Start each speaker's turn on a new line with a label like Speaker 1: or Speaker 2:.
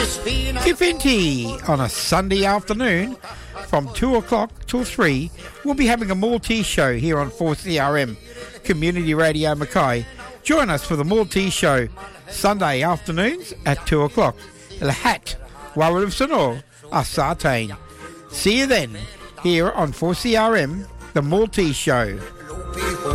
Speaker 1: Kifinti on a Sunday afternoon from 2 o'clock till 3. We'll be having a Maltese show here on 4CRM Community Radio Mackay. Join us for the Maltese show Sunday afternoons at 2 o'clock. Lahat, Warrif Sonor, Asartain. See you then here on 4CRM, the Maltese show.